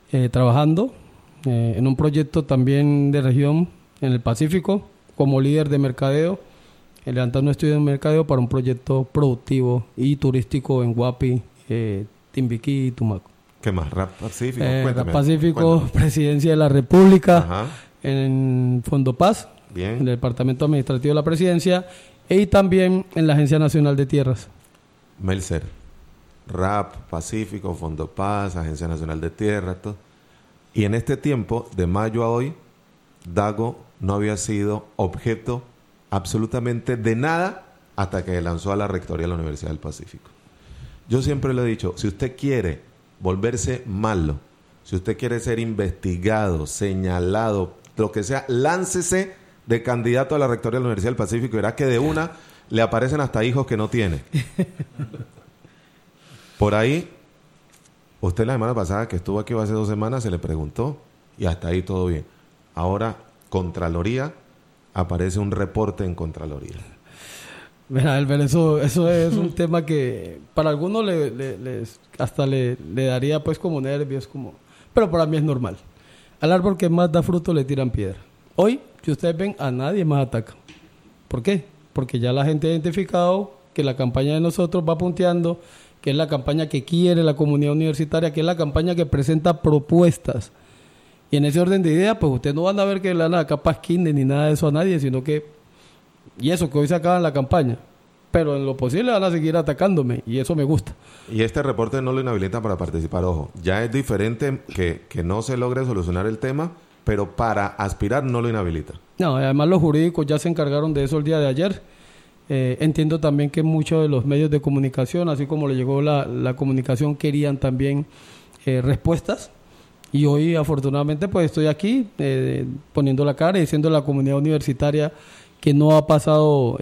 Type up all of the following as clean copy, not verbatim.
trabajando en un proyecto también de región en el Pacífico como líder de mercadeo, levantando un estudio de mercadeo para un proyecto productivo y turístico en Guapi, Timbiquí y Tumaco. ¿Qué más? ¿Rap Pacífico? Rap Pacífico, Presidencia de la República, Ajá. En Fondopaz, Bien. en el Departamento Administrativo de la Presidencia, y también en la Agencia Nacional de Tierras. Melser, Rap Pacífico, Fondopaz, Agencia Nacional de Tierras, todo. Y en este tiempo, de mayo a hoy, Dago no había sido objeto absolutamente de nada hasta que lanzó a la rectoría de la Universidad del Pacífico. Yo siempre le he dicho, si usted quiere volverse malo, si usted quiere ser investigado, señalado, lo que sea, láncese de candidato a la rectoría de la Universidad del Pacífico y verá que de una le aparecen hasta hijos que no tiene. Por ahí, usted la semana pasada que estuvo aquí hace 2 semanas se le preguntó y hasta ahí todo bien. Ahora, Contraloría, aparece un reporte en Contraloría. Mira, Albert, eso es un tema que para algunos hasta le daría pues como nervios, pero para mí es normal. Al árbol que más da fruto le tiran piedra. Hoy, si ustedes ven, a nadie más ataca. ¿Por qué? Porque ya la gente ha identificado que la campaña de nosotros va punteando, que es la campaña que quiere la comunidad universitaria, que es la campaña que presenta propuestas. Y en ese orden de ideas, pues ustedes no van a ver que le dan a capas kinder ni nada de eso a nadie, sino que, y eso que hoy se acaba en la campaña, pero en lo posible van a seguir atacándome, y eso me gusta. Y este reporte no lo inhabilita para participar, ojo. Ya es diferente que no se logre solucionar el tema, pero para aspirar no lo inhabilita. No, además los jurídicos ya se encargaron de eso el día de ayer. Entiendo también que muchos de los medios de comunicación, así como le llegó la comunicación, querían también respuestas. Y hoy, afortunadamente, pues estoy aquí poniendo la cara y diciendo a la comunidad universitaria que no ha pasado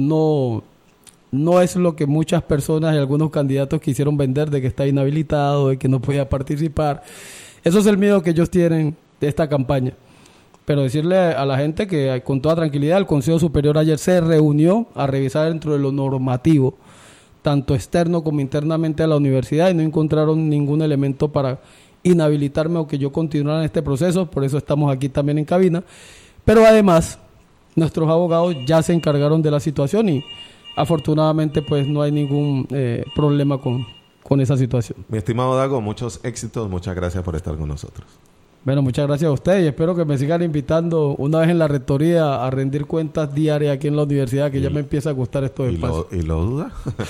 o no es lo que muchas personas y algunos candidatos quisieron vender, de que está inhabilitado, de que no podía participar. Eso es el miedo que ellos tienen de esta campaña. Pero decirle a la gente que con toda tranquilidad el Consejo Superior ayer se reunió a revisar dentro de lo normativo, tanto externo como internamente a la universidad, y no encontraron ningún elemento para inhabilitarme o que yo continuara en este proceso. Por eso estamos aquí también en cabina. Pero además, nuestros abogados ya se encargaron de la situación y afortunadamente pues no hay ningún problema con esa situación. Mi estimado Dago, muchos éxitos, muchas gracias por estar con nosotros. Bueno, muchas gracias a ustedes y espero que me sigan invitando una vez en la rectoría a rendir cuentas diarias aquí en la universidad, que ya me empieza a gustar esto de espacio. ¿Y lo duda?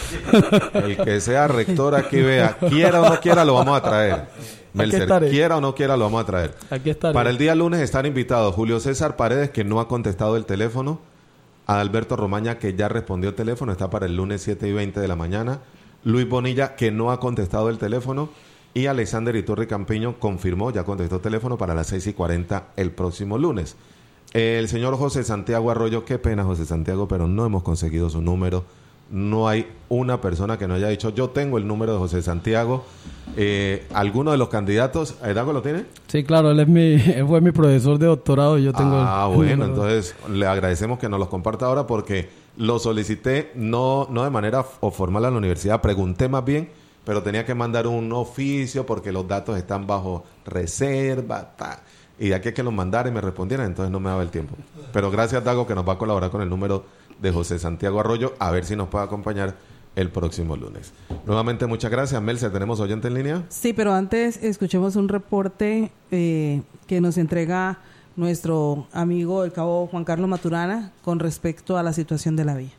El que sea rector aquí vea, quiera o no quiera, lo vamos a traer. Melser, quiera o no quiera, lo vamos a traer. Aquí estaré. Para el día lunes están invitados Julio César Paredes, que no ha contestado el teléfono, a Alberto Romaña, que ya respondió el teléfono, está para el lunes 7:20 de la mañana, Luis Bonilla, que no ha contestado el teléfono, y Alexander Iturri Campiño confirmó, ya contestó el teléfono para las 6:40 el próximo lunes. El señor José Santiago Arroyo, qué pena José Santiago, pero no hemos conseguido su número. No hay una persona que no haya dicho, yo tengo el número de José Santiago. ¿Alguno de los candidatos, Dago, lo tiene? Sí, claro, él fue mi profesor de doctorado y yo tengo bueno, entonces le agradecemos que nos los comparta ahora porque lo solicité no de manera formal a la universidad, pregunté más bien, pero tenía que mandar un oficio porque los datos están bajo reserva, y de aquí a que los mandara y me respondieran, entonces no me daba el tiempo. Pero gracias, Dago, que nos va a colaborar con el número de José Santiago Arroyo, a ver si nos puede acompañar el próximo lunes. Nuevamente, muchas gracias. Melser, ¿tenemos oyente en línea? Sí, pero antes escuchemos un reporte que nos entrega nuestro amigo, el cabo Juan Carlos Maturana, con respecto a la situación de la vía.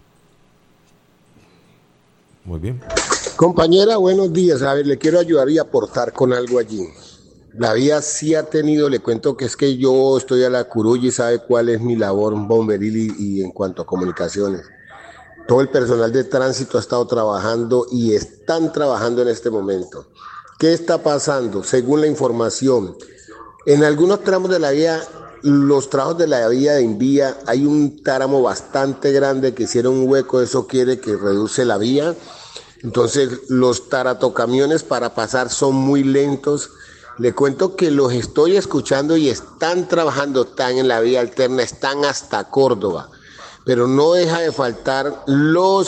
Muy bien. Compañera, buenos días. A ver, le quiero ayudar y aportar con algo allí. La vía sí ha tenido, le cuento que es que yo estoy a la curulla y sabe cuál es mi labor bomberil y en cuanto a comunicaciones. Todo el personal de tránsito ha estado trabajando y están trabajando en este momento. ¿Qué está pasando? Según la información, en algunos tramos de la vía, los trabajos de la vía de Invía, hay un tramo bastante grande que hicieron un hueco, eso quiere que reduce la vía. Entonces los taratocamiones para pasar son muy lentos. Le cuento que los estoy escuchando y están trabajando, están en la vía alterna, están hasta Córdoba. Pero no deja de faltar los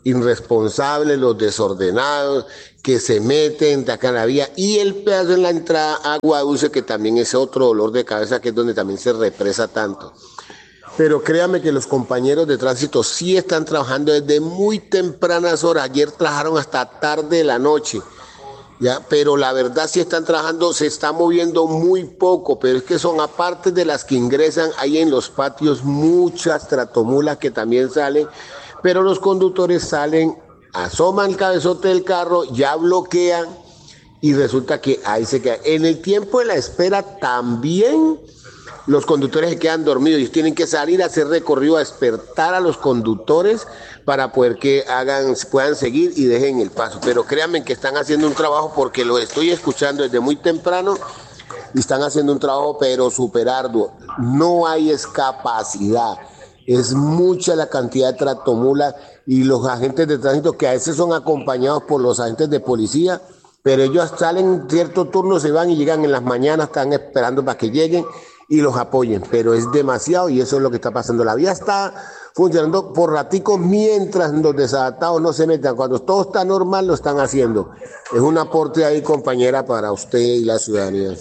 irresponsables, los desordenados, que se meten, tacan la vía, y el pedazo en la entrada Agua Dulce, que también es otro dolor de cabeza, que es donde también se represa tanto. Pero créame que los compañeros de tránsito sí están trabajando desde muy tempranas horas. Ayer trabajaron hasta tarde de la noche. ¿Ya? Pero la verdad sí están trabajando, se está moviendo muy poco, pero es que son aparte de las que ingresan, hay en los patios muchas tratomulas que también salen, pero los conductores salen, asoman el cabezote del carro, ya bloquean y resulta que ahí se queda. En el tiempo de la espera también los conductores se quedan dormidos y tienen que salir a hacer recorrido a despertar a los conductores para poder que puedan seguir y dejen el paso. Pero créanme que están haciendo un trabajo, porque lo estoy escuchando desde muy temprano, y están haciendo un trabajo pero súper arduo. No hay capacidad, es mucha la cantidad de tractomulas y los agentes de tránsito, que a veces son acompañados por los agentes de policía, pero ellos salen cierto turno, se van y llegan en las mañanas, están esperando para que lleguen y los apoyen, pero es demasiado y eso es lo que está pasando. La vía está funcionando por raticos mientras los desadaptados no se metan. Cuando todo está normal lo están haciendo. Es un aporte ahí, compañera, para usted y la ciudadanía.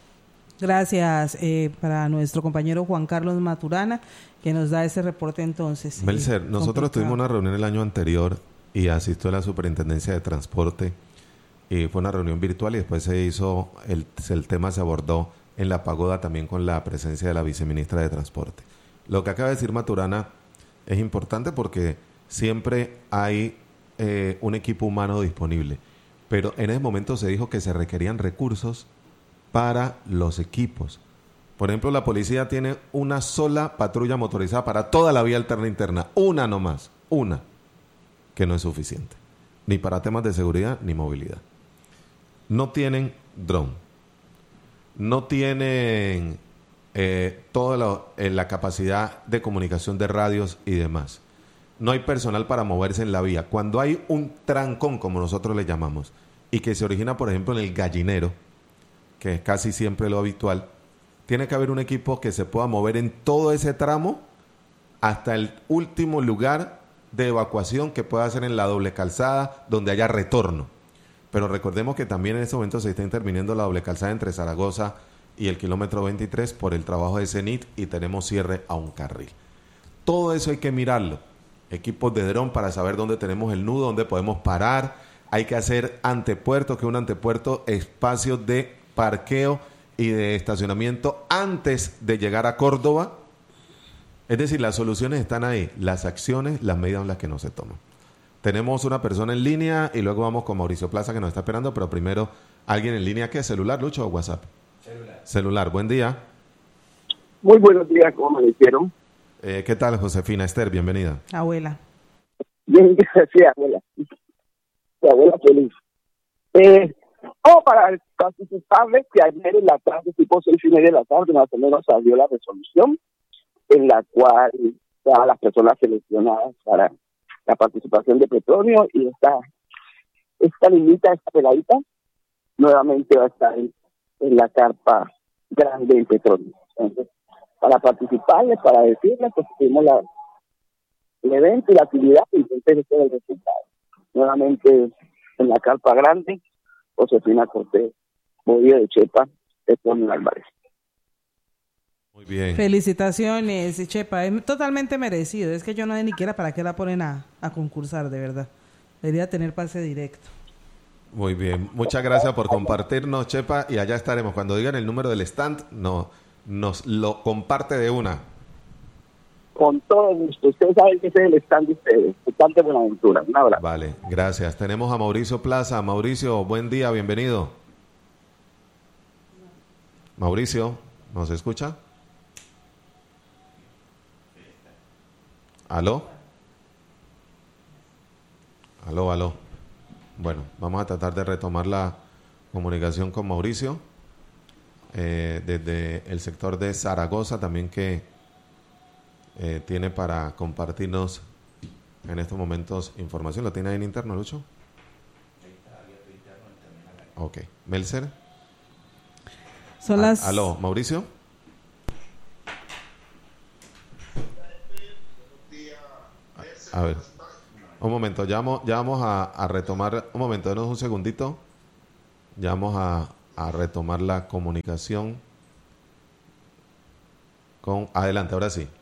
Gracias para nuestro compañero Juan Carlos Maturana, que nos da ese reporte entonces. Melcer, nosotros tuvimos una reunión el año anterior y asistió la Superintendencia de Transporte, y fue una reunión virtual y después se hizo, el tema se abordó en la pagoda también con la presencia de la viceministra de Transporte. Lo que acaba de decir Maturana es importante porque siempre hay un equipo humano disponible, pero en ese momento se dijo que se requerían recursos para los equipos. Por ejemplo, la policía tiene una sola patrulla motorizada para toda la vía alterna interna, una nomás, una, que no es suficiente, ni para temas de seguridad ni movilidad. No tienen dron. No tienen toda la capacidad de comunicación de radios y demás. No hay personal para moverse en la vía. Cuando hay un trancón, como nosotros le llamamos, y que se origina, por ejemplo, en el Gallinero, que es casi siempre lo habitual, tiene que haber un equipo que se pueda mover en todo ese tramo hasta el último lugar de evacuación que pueda ser en la doble calzada, donde haya retorno. Pero recordemos que también en este momento se está interviniendo la doble calzada entre Zaragoza y el kilómetro 23 por el trabajo de CENIT y tenemos cierre a un carril. Todo eso hay que mirarlo. Equipos de dron para saber dónde tenemos el nudo, dónde podemos parar. Hay que hacer antepuerto, que un antepuerto, espacios de parqueo y de estacionamiento antes de llegar a Córdoba. Es decir, las soluciones están ahí, las acciones, las medidas en las que no se toman. Tenemos una persona en línea y luego vamos con Mauricio Plaza, que nos está esperando, pero primero, ¿alguien en línea? ¿Qué? ¿Celular, Lucho, o WhatsApp? Celular. Buen día. Muy buenos días, ¿cómo me hicieron? ¿Qué tal, Josefina? Esther, bienvenida. Abuela. Bien, gracias, abuela. Mi abuela feliz. Para participarles, que ayer en la tarde, tipo 6:30 de la tarde, más o menos salió la resolución en la cual todas las personas seleccionadas para la participación de Petronio y esta niñita, esta peladita, nuevamente va a estar en la carpa grande en Petronio. Entonces, para participarles, para decirles, pues tuvimos el evento y la actividad, y entonces este es el resultado. Nuevamente en la carpa grande, Josefina Cortés, Bolívar de Chepa, Petronio Álvarez. Muy bien. Felicitaciones, Chepa. Es totalmente merecido. Es que yo no sé ni siquiera para qué la ponen a concursar, de verdad. Debería tener pase directo. Muy bien. Muchas gracias por compartirnos, Chepa. Y allá estaremos. Cuando digan el número del stand, nos lo comparte de una. Con todo gusto. Ustedes saben que ese es el stand de ustedes. Stand de Buenaventura. Un abrazo. Vale, gracias. Tenemos a Mauricio Plaza. Mauricio, buen día, bienvenido. Mauricio, ¿nos escucha? ¿Aló? Aló. Bueno, vamos a tratar de retomar la comunicación con Mauricio desde el sector de Zaragoza también, que tiene para compartirnos en estos momentos información. ¿Lo tiene ahí en interno, Lucho? Ok. ¿Melcer? Son las... ¿Aló, Mauricio? A ver. Un momento, ya vamos a retomar, un momento, denos un segundito. Ya vamos a retomar la comunicación con... Adelante, ahora sí.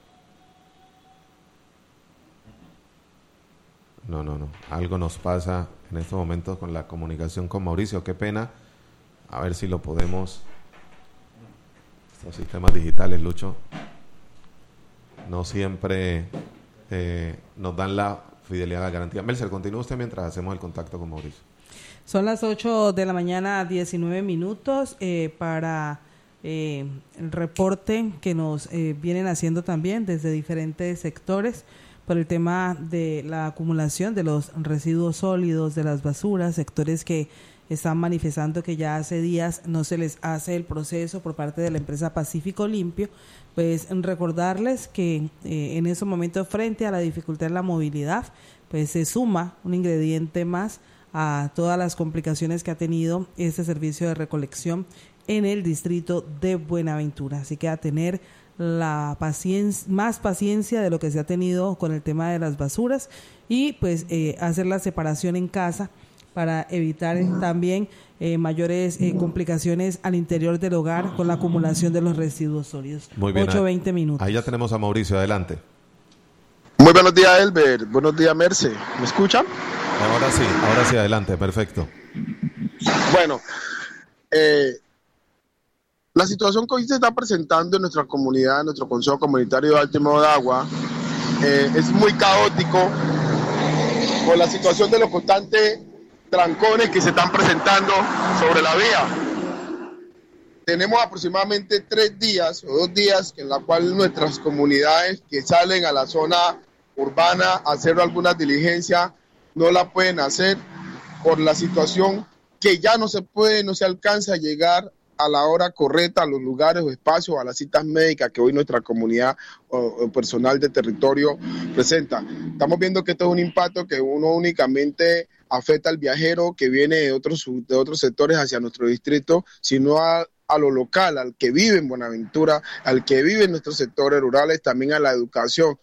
No. Algo nos pasa en estos momentos con la comunicación con Mauricio. Qué pena. A ver si lo podemos... Estos sistemas digitales, Lucho, no siempre nos dan la fidelidad a la garantía. Melser, continúe usted mientras hacemos el contacto con Mauricio. Son las 8 de la mañana, 19 minutos, para el reporte que nos vienen haciendo también desde diferentes sectores por el tema de la acumulación de los residuos sólidos, de las basuras, sectores que están manifestando que ya hace días no se les hace el proceso por parte de la empresa Pacífico Limpio. Pues recordarles que en esos momentos, frente a la dificultad en la movilidad, pues se suma un ingrediente más a todas las complicaciones que ha tenido este servicio de recolección en el distrito de Buenaventura. Así que a tener más paciencia de lo que se ha tenido con el tema de las basuras y pues hacer la separación en casa para evitar también mayores complicaciones al interior del hogar con la acumulación de los residuos sólidos. Muy bien, 8:20 minutos. Ahí ya tenemos a Mauricio, adelante. Muy buenos días, Elber. Buenos días, Merce. ¿Me escuchan? Ahora sí, adelante, perfecto. Bueno, la situación que hoy se está presentando en nuestra comunidad, en nuestro Consejo Comunitario de Alto y Modagua, es muy caótico por la situación de los constantes trancones que se están presentando sobre la vía. Tenemos aproximadamente 3 días o 2 días en la cual nuestras comunidades que salen a la zona urbana a hacer alguna diligencia no la pueden hacer por la situación que ya no se puede, no se alcanza a llegar a la hora correcta a los lugares o espacios, a las citas médicas que hoy nuestra comunidad o personal de territorio presenta. Estamos viendo que esto es un impacto que uno únicamente afecta al viajero que viene de otros sectores hacia nuestro distrito, sino a lo local, al que vive en Buenaventura, al que vive en nuestros sectores rurales, también a la educación.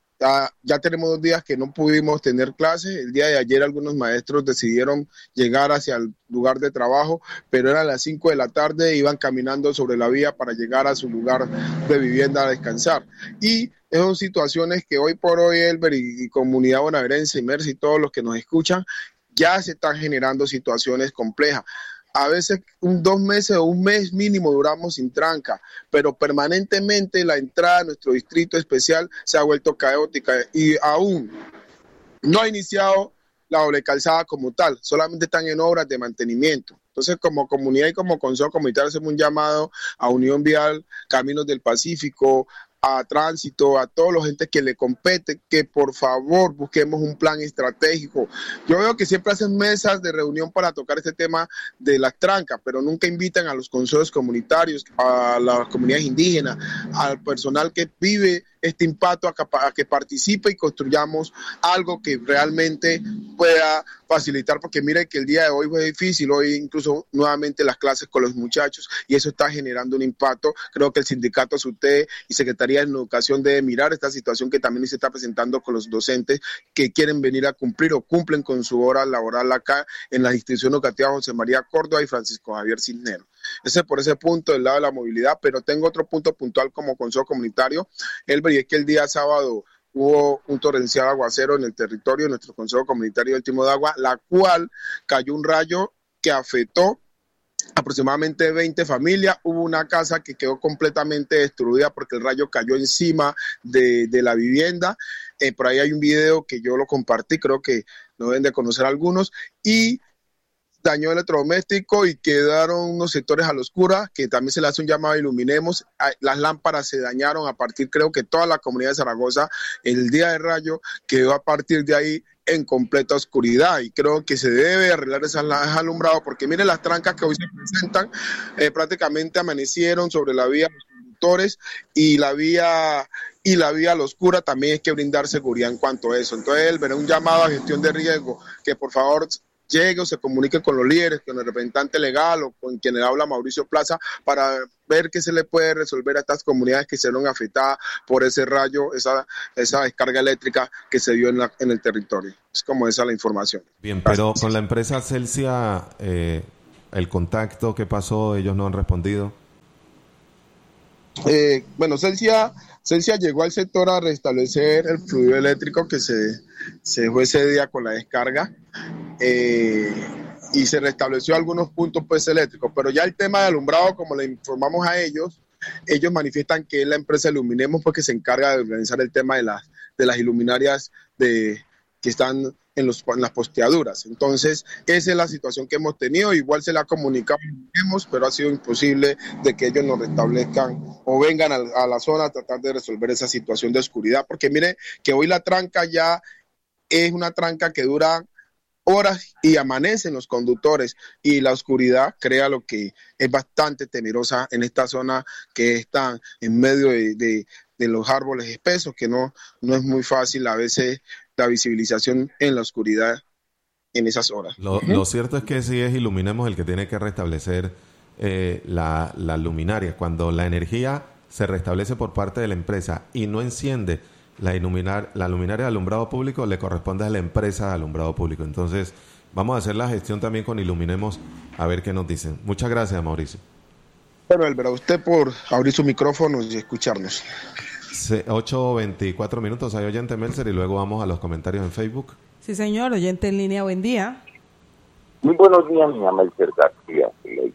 Ya tenemos 2 días que no pudimos tener clases. El día de ayer algunos maestros decidieron llegar hacia el lugar de trabajo, pero eran las 5 de la tarde, iban caminando sobre la vía para llegar a su lugar de vivienda a descansar. Y son situaciones que hoy por hoy, Elber y comunidad bonaerense, y Mercy y todos los que nos escuchan, ya se están generando situaciones complejas. A veces 2 meses o 1 mes mínimo duramos sin tranca, pero permanentemente la entrada a nuestro distrito especial se ha vuelto caótica y aún no ha iniciado la doble calzada como tal, solamente están en obras de mantenimiento. Entonces, como comunidad y como Consejo Comunitario hacemos un llamado a Unión Vial, Caminos del Pacífico, a Tránsito, a todos los entes que le compete, que por favor busquemos un plan estratégico. Yo veo que siempre hacen mesas de reunión para tocar este tema de las trancas, pero nunca invitan a los consejos comunitarios, a las comunidades indígenas, al personal que vive este impacto a que participe y construyamos algo que realmente pueda facilitar, porque mire que el día de hoy fue difícil, hoy incluso nuevamente las clases con los muchachos y eso está generando un impacto. Creo que el sindicato SUTE y Secretaría de Educación debe mirar esta situación que también se está presentando con los docentes que quieren venir a cumplir o cumplen con su hora laboral acá en la institución educativa José María Córdoba y Francisco Javier Cisneros. Ese por ese punto del lado de la movilidad, pero tengo otro punto puntual como consejo comunitario, Elber, y es que el día sábado hubo un torrencial aguacero en el territorio de nuestro consejo comunitario del Timo de Agua, la cual cayó un rayo que afectó aproximadamente 20 familias. Hubo una casa que quedó completamente destruida porque el rayo cayó encima de la vivienda. Por ahí hay un video que yo lo compartí, creo que lo deben de conocer algunos, y dañó electrodoméstico y quedaron unos sectores a la oscura, que también se le hace un llamado a iluminemos. Las lámparas se dañaron a partir, creo que toda la comunidad de Zaragoza, el día de rayo quedó a partir de ahí en completa oscuridad, y creo que se debe arreglar ese alumbrado, porque miren las trancas que hoy se presentan, prácticamente amanecieron sobre la vía los conductores y la vía a la oscura. También hay que brindar seguridad en cuanto a eso. Entonces, él verá un llamado a gestión de riesgo, que por favor llegue o se comunique con los líderes, con el representante legal o con quien le habla Mauricio Plaza, para ver qué se le puede resolver a estas comunidades que se vieron afectadas por ese rayo, esa descarga eléctrica que se dio en el territorio. Es como esa la información. Bien, pero con la empresa Celsia, el contacto, ¿qué pasó? Ellos no han respondido. Bueno, Celsia llegó al sector a restablecer el fluido eléctrico que se dejó ese día con la descarga, y se restableció algunos puntos pues eléctricos, pero ya el tema de alumbrado, como le informamos a ellos manifiestan que es la empresa Iluminemos pues que se encarga de organizar el tema de las iluminarias que están en las posteaduras. Entonces, esa es la situación que hemos tenido. Igual se la ha comunicado, pero ha sido imposible de que ellos nos restablezcan o vengan a la zona a tratar de resolver esa situación de oscuridad, porque mire que hoy la tranca ya es una tranca que dura horas y amanecen los conductores, y la oscuridad crea lo que es bastante temerosa en esta zona que está en medio de los árboles espesos, que no es muy fácil a veces la visibilización en la oscuridad en esas horas. Lo cierto es que sí es Iluminemos el que tiene que restablecer la luminaria. Cuando la energía se restablece por parte de la empresa y no enciende la luminaria de alumbrado público, le corresponde a la empresa de alumbrado público. Entonces, vamos a hacer la gestión también con Iluminemos a ver qué nos dicen. Muchas gracias, Mauricio. Bueno, Elber, a usted por abrir su micrófono y escucharnos. 8:24 minutos, hay oyente Melzer, y luego vamos a los comentarios en Facebook. Sí, señor, oyente en línea, buen día. Muy buenos días, mi Melzer García.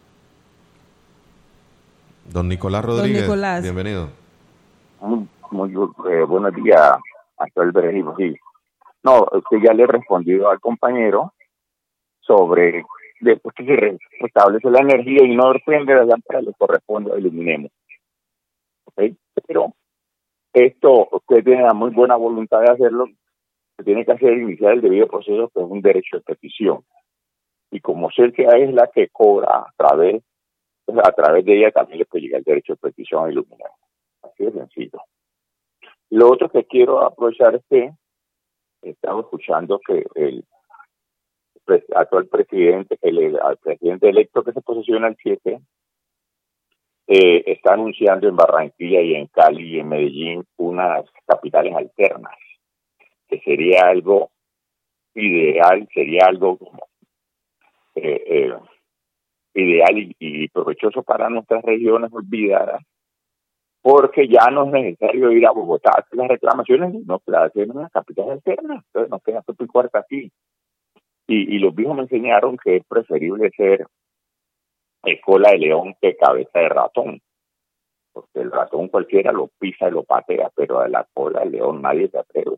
Don Nicolás Rodríguez, Don Nicolás. Bienvenido. Muy buenos días a todo el Berejimo. Sí. No, usted ya le respondió al compañero sobre después que se restablece la energía y no prende la lámpara, le corresponde a Iluminemos. ¿Okay? Pero esto, usted tiene la muy buena voluntad de hacerlo, se tiene que hacer iniciar el debido proceso, que es un derecho de petición. Y como Celsia es la que cobra a través de ella también le puede llegar el derecho de petición a Iluminemos. Así de sencillo. Lo otro que quiero aprovechar es que estamos escuchando que el actual presidente, al presidente electo que se posesiona el 7, está anunciando en Barranquilla y en Cali y en Medellín unas capitales alternas, que sería algo ideal, sería algo como ideal y provechoso para nuestras regiones olvidadas, porque ya no es necesario ir a Bogotá a hacer las reclamaciones, sino que las hacen en una capital alterna. Entonces nos queda todo y cuarta aquí. Y los viejos me enseñaron que es preferible ser cola de león que cabeza de ratón, porque el ratón cualquiera lo pisa y lo patea, pero a la cola del león nadie se atreve.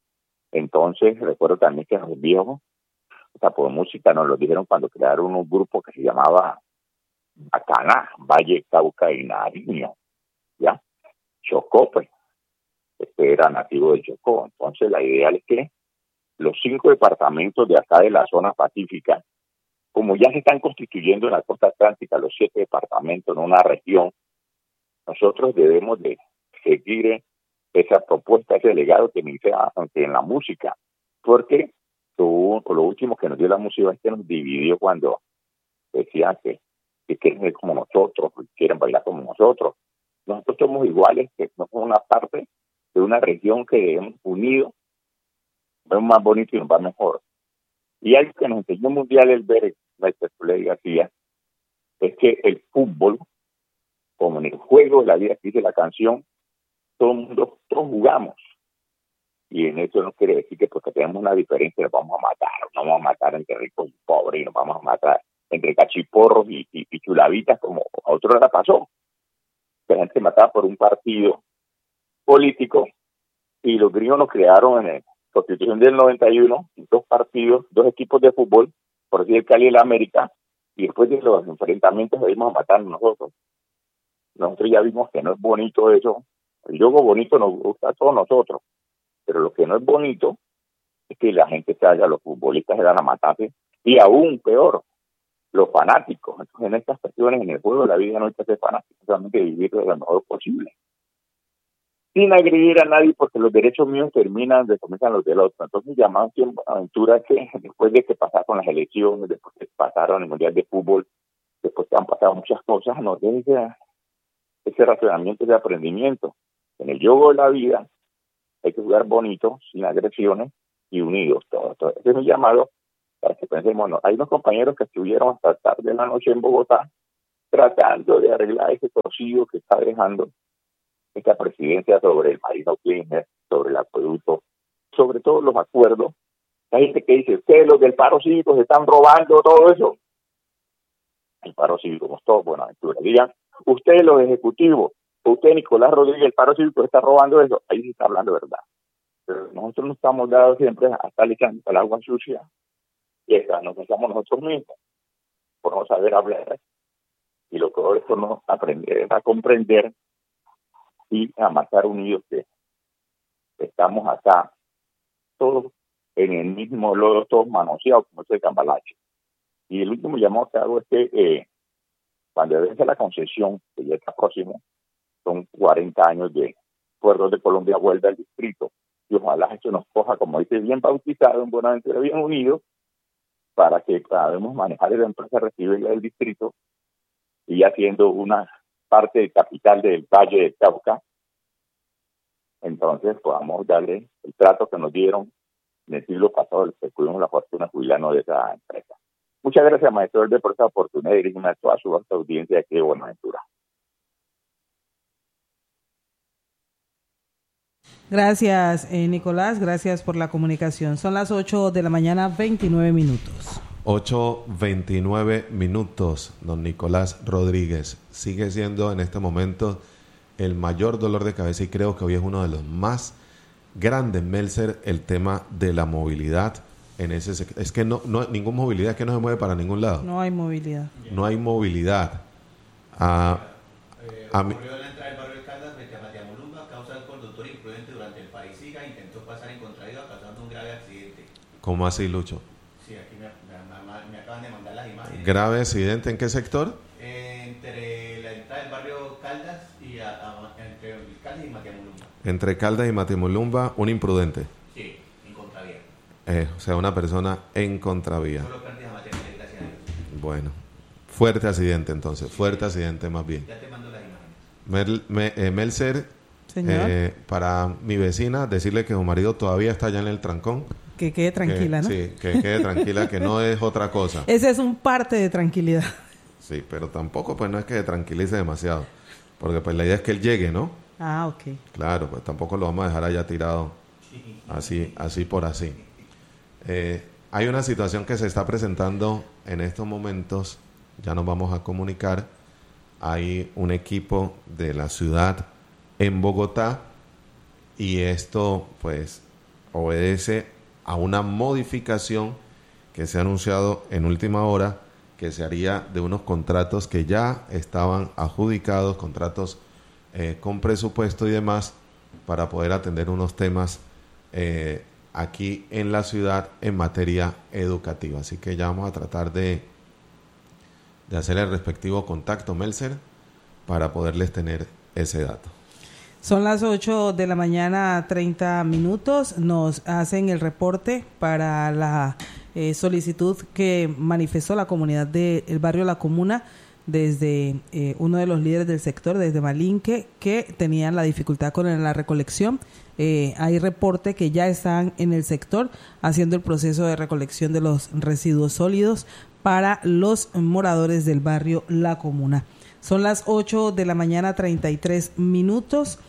Entonces recuerdo también que los viejos, o sea, por música nos lo dijeron cuando crearon un grupo que se llamaba Bacaná, Valle, Cauca y Nariño, ¿ya? Chocó, pues, este era nativo de Chocó. Entonces la idea es que los 5 departamentos de acá de la zona pacífica, como ya se están constituyendo en la costa atlántica los 7 departamentos en una región, nosotros debemos de seguir esa propuesta, ese legado que me hice en la música, porque lo último que nos dio la música es que nos dividió cuando decían que quieren ser como nosotros, que quieren bailar como nosotros. Nosotros somos iguales, que somos una parte de una región que hemos unido, es más bonito y nos va mejor. Y algo que nos enseñó Mundial el ver, García, es que el fútbol, como en el juego de la vida que dice la canción, todos jugamos. Y en eso no quiere decir que porque tenemos una diferencia nos vamos a matar, no vamos a matar entre ricos y pobres, y nos vamos a matar entre cachiporros y chulavitas, como a otro hora pasó. Que la gente mataba por un partido político, y los gringos nos crearon en la Constitución del 91 2 partidos, 2 equipos de fútbol, por decir el Cali y el América, y después de los enfrentamientos debimos matar nosotros. Nosotros ya vimos que no es bonito eso. El juego bonito nos gusta a todos nosotros, pero lo que no es bonito es que la gente se haga, los futbolistas se dan a matarse, y aún peor, los fanáticos. Entonces, en estas cuestiones, en el juego de la vida no hay que ser fanático, solamente vivir de lo mejor posible. sin agredir a nadie, porque los derechos míos terminan donde comienzan los del otro. Entonces, llamamos aquí en Buenaventura que después de que pasaron las elecciones, después que pasaron el Mundial de Fútbol, después que han pasado muchas cosas, nos deja ese razonamiento de aprendimiento. En el juego de la vida hay que jugar bonito, sin agresiones y unidos. Todo. Ese es mi llamado para que pensemos. No, hay unos compañeros que estuvieron hasta tarde de la noche en Bogotá tratando de arreglar ese torcido que está dejando esta presidencia sobre el Marino Cleaner, sobre el acueducto, sobre todos los acuerdos. Hay gente que dice, ustedes los del paro cívico se están robando todo eso. El paro cívico, como todos Buenaventura. Digan, ustedes los ejecutivos, usted Nicolás Rodríguez, el paro cívico está robando eso. Ahí se está hablando verdad. Pero nosotros no estamos dados siempre a estar echando el agua sucia y esa nos echamos nosotros mismos por no saber hablar. Y lo que ahora es por no aprender a comprender y a marchar unidos, que estamos acá todos en el mismo lodo, todos manoseados como ese cambalache. Y el último llamado que hago es que cuando vence la concesión, que ya está próximo, son 40 años de Puertos de Colombia, vuelve al distrito, y ojalá esto nos coja, como dice, bien bautizado, en Buenaventura, bien unido, para que podamos manejar la empresa recibirla del distrito, y ya siendo una parte de capital del Valle del Cauca, entonces podamos darle el trato que nos dieron en el siglo pasado, que tuvimos la fortuna jubilando de esa empresa. Muchas gracias, maestro Verde, por esta oportunidad de dirigirme a toda su vasta audiencia aquí de Buenaventura. Gracias, Nicolás, gracias por la comunicación. Son las 8 de la mañana, 29 minutos. 8:29 minutos, don Nicolás Rodríguez. Sigue siendo en este momento el mayor dolor de cabeza y creo que hoy es uno de los más grandes, Melser, el tema de la movilidad en ese sector. Es que no ninguna movilidad, que no se mueve para ningún lado. No hay movilidad. No hay movilidad. Ocurrió en la entrada del barrio de Caldas frente a Matiamulumba, causa del conductor imprudente durante el parisiga, intentó pasar en contravía causando un grave accidente. ¿Cómo así, Lucho? Sí, aquí me acaban de mandar las imágenes. ¿Grave accidente en qué sector? Entre la entrada del barrio Caldas y entre Caldas y Matiamulumba. Entre Caldas y Matiamulumba, un imprudente. Sí, en contravía. O sea, una persona en contravía. Solo pérdidas materiales, gracias a Dios. Bueno, fuerte accidente entonces, fuerte accidente más bien. Ya te mando las imágenes. Melser, para mi vecina, decirle que su marido todavía está allá en el trancón. Que quede tranquila, ¿no? Sí, que quede tranquila, que no es otra cosa. Ese es un parte de tranquilidad. Sí, pero tampoco pues no es que se tranquilice demasiado, porque pues la idea es que él llegue, ¿no? Ah, ok. Claro, pues tampoco lo vamos a dejar allá tirado así por así. Hay una situación que se está presentando en estos momentos, ya nos vamos a comunicar. Hay un equipo de la ciudad en Bogotá y esto pues obedece a una modificación que se ha anunciado en última hora, que se haría de unos contratos que ya estaban adjudicados, contratos con presupuesto y demás, para poder atender unos temas aquí en la ciudad en materia educativa. Así que ya vamos a tratar de hacer el respectivo contacto, Melser, para poderles tener ese dato. Son las 8 de la mañana, 30 minutos. Nos hacen el reporte para la solicitud que manifestó la comunidad del barrio La Comuna desde uno de los líderes del sector, desde Malinque, que tenían la dificultad con la recolección. Hay reporte que ya están en el sector haciendo el proceso de recolección de los residuos sólidos para los moradores del barrio La Comuna. Son las 8 de la mañana, 33 minutos.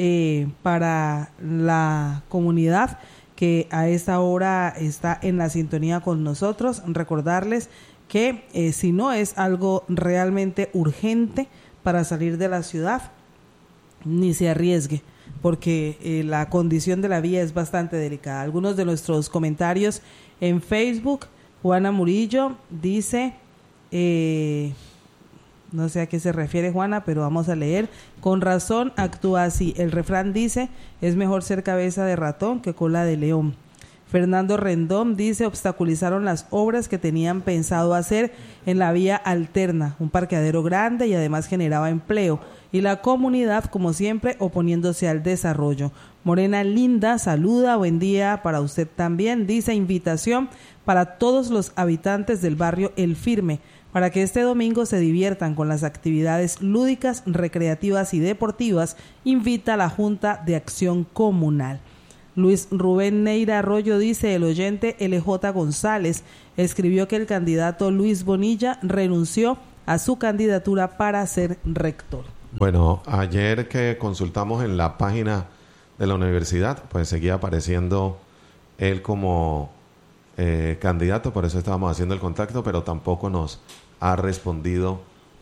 Para la comunidad que a esta hora está en la sintonía con nosotros, recordarles que si no es algo realmente urgente para salir de la ciudad, ni se arriesgue, porque la condición de la vía es bastante delicada. Algunos de nuestros comentarios en Facebook, Juana Murillo dice... no sé a qué se refiere Juana, pero vamos a leer. Con razón actúa así. El refrán dice, es mejor ser cabeza de ratón que cola de león. Fernando Rendón dice, obstaculizaron las obras que tenían pensado hacer en la vía alterna, un parqueadero grande y además generaba empleo. Y la comunidad, como siempre, oponiéndose al desarrollo. Morena Linda saluda, buen día para usted también. Dice, invitación para todos los habitantes del barrio El Firme, para que este domingo se diviertan con las actividades lúdicas, recreativas y deportivas, invita a la Junta de Acción Comunal. Luis Rubén Neira Arroyo dice, el oyente LJ González escribió que el candidato Luis Bonilla renunció a su candidatura para ser rector. Bueno, ayer que consultamos en la página de la universidad, pues seguía apareciendo él como candidato, por eso estábamos haciendo el contacto, pero tampoco nos ha respondido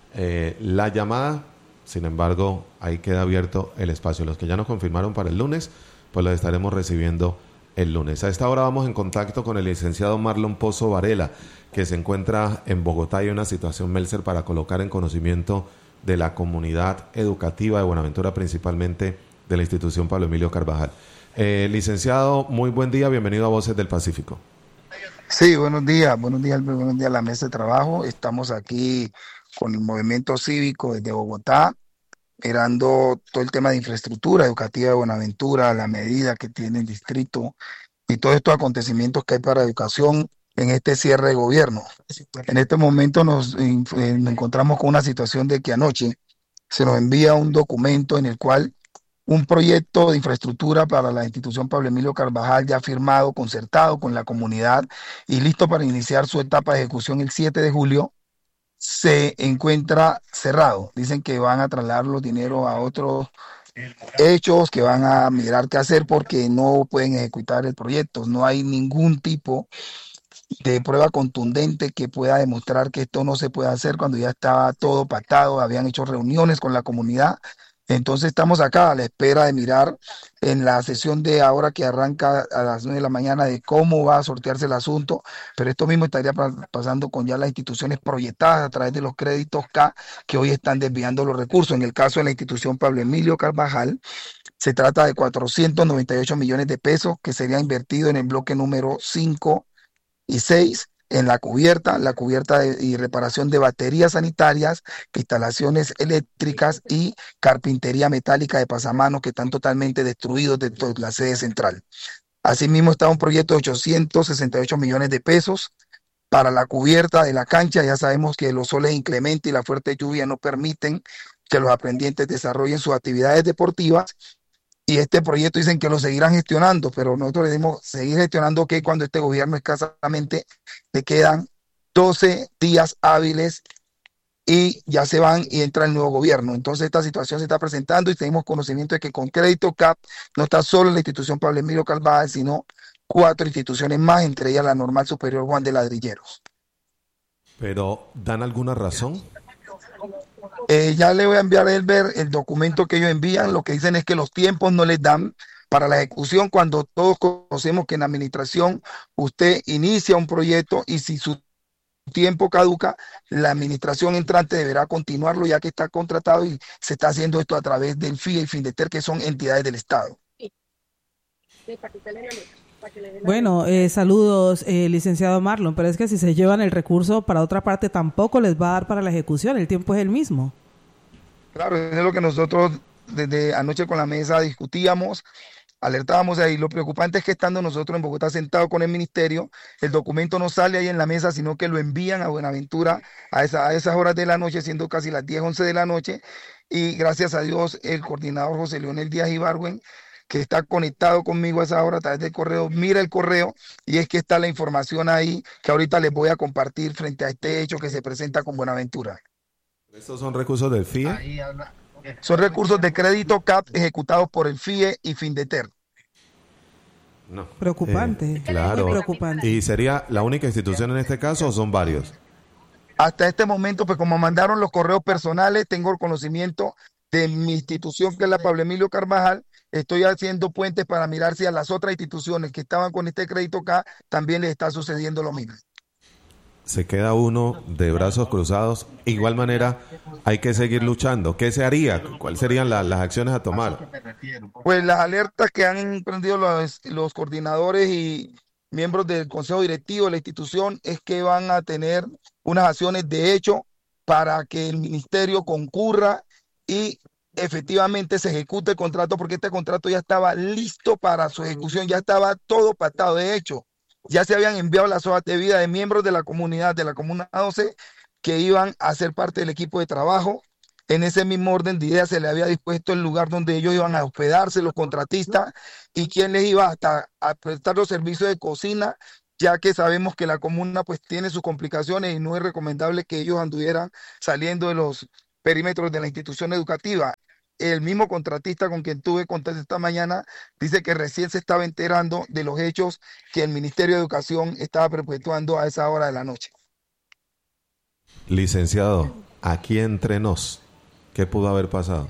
la llamada. Sin embargo, ahí queda abierto el espacio. Los que ya nos confirmaron para el lunes, pues los estaremos recibiendo el lunes. A esta hora vamos en contacto con el licenciado Marlon Pozo Varela, que se encuentra en Bogotá y una situación, Melcer, para colocar en conocimiento de la comunidad educativa de Buenaventura, principalmente de la institución Pablo Emilio Carvajal. Licenciado, muy buen día, bienvenido a Voces del Pacífico. Sí, buenos días a la mesa de trabajo. Estamos aquí con el movimiento cívico desde Bogotá, mirando todo el tema de infraestructura educativa de Buenaventura, la medida que tiene el distrito y todos estos acontecimientos que hay para educación en este cierre de gobierno. En este momento nos encontramos con una situación de que anoche se nos envía un documento en el cual un proyecto de infraestructura para la institución Pablo Emilio Carvajal ya firmado, concertado con la comunidad y listo para iniciar su etapa de ejecución el 7 de julio, se encuentra cerrado. Dicen que van a trasladar los dineros a otros hechos, que van a mirar qué hacer porque no pueden ejecutar el proyecto. No hay ningún tipo de prueba contundente que pueda demostrar que esto no se puede hacer cuando ya estaba todo pactado, habían hecho reuniones con la comunidad. Entonces estamos acá a la espera de mirar en la sesión de ahora que arranca a las 9 de la mañana de cómo va a sortearse el asunto, pero esto mismo estaría pasando con ya las instituciones proyectadas a través de los créditos K que hoy están desviando los recursos. En el caso de la institución Pablo Emilio Carvajal, se trata de 498 millones de pesos que serían invertidos en el bloque número 5 y 6, en la cubierta y reparación de baterías sanitarias, instalaciones eléctricas y carpintería metálica de pasamanos que están totalmente destruidos de toda la sede central. Asimismo está un proyecto de 868 millones de pesos para la cubierta de la cancha. Ya sabemos que los soles inclementes y la fuerte lluvia no permiten que los aprendientes desarrollen sus actividades deportivas. Y este proyecto dicen que lo seguirán gestionando, pero nosotros debemos seguir gestionando que cuando este gobierno escasamente le quedan 12 días hábiles y ya se van y entra el nuevo gobierno. Entonces esta situación se está presentando y tenemos conocimiento de que con Crédito CAP no está solo la institución Pablo Emilio Carvajal, sino 4 instituciones más, entre ellas la Normal Superior Juan de Ladrilleros. ¿Pero dan alguna razón? Ya le voy a enviar a Elber el documento que ellos envían. Lo que dicen es que los tiempos no les dan para la ejecución, cuando todos conocemos que en la administración usted inicia un proyecto y si su tiempo caduca, la administración entrante deberá continuarlo ya que está contratado y se está haciendo esto a través del FIE y Findeter, que son entidades del Estado. Bueno, saludos, licenciado Marlon, pero es que si se llevan el recurso para otra parte tampoco les va a dar para la ejecución, el tiempo es el mismo. Claro, es lo que nosotros desde anoche con la mesa discutíamos, alertábamos ahí. Lo preocupante es que estando nosotros en Bogotá sentados con el ministerio, el documento no sale ahí en la mesa, sino que lo envían a Buenaventura a esas horas de la noche, siendo casi las 10, 11 de la noche, y gracias a Dios el coordinador José Leonel Díaz Ibargüen, que está conectado conmigo a esa hora a través del correo, mira el correo y es que está la información ahí que ahorita les voy a compartir frente a este hecho que se presenta con Buenaventura. ¿Estos son recursos del FIE? Son recursos de crédito CAP ejecutados por el FIE y Findeter. No. Preocupante. Claro. Preocupante. ¿Y sería la única institución en este caso o son varios? Hasta este momento, pues como mandaron los correos personales, tengo el conocimiento de mi institución, que es la Pablo Emilio Carvajal. Estoy haciendo puentes para mirar si a las otras instituciones que estaban con este crédito acá también les está sucediendo lo mismo. Se queda uno de brazos cruzados. Igual manera, hay que seguir luchando. ¿Qué se haría? ¿Cuáles serían las acciones a tomar? Pues las alertas que han emprendido los coordinadores y miembros del consejo directivo de la institución, es que van a tener unas acciones de hecho para que el ministerio concurra y efectivamente se ejecute el contrato, porque este contrato ya estaba listo para su ejecución, ya estaba todo pactado. De hecho, ya se habían enviado las hojas de vida de miembros de la comunidad, de la Comuna 12, que iban a ser parte del equipo de trabajo. En ese mismo orden de ideas se le había dispuesto el lugar donde ellos iban a hospedarse, los contratistas, y quién les iba hasta a prestar los servicios de cocina, ya que sabemos que la comuna pues tiene sus complicaciones y no es recomendable que ellos anduvieran saliendo de los perímetros de la institución educativa. El mismo contratista con quien tuve contacto esta mañana dice que recién se estaba enterando de los hechos que el Ministerio de Educación estaba perpetuando a esa hora de la noche. Licenciado, aquí entre nos, ¿qué pudo haber pasado?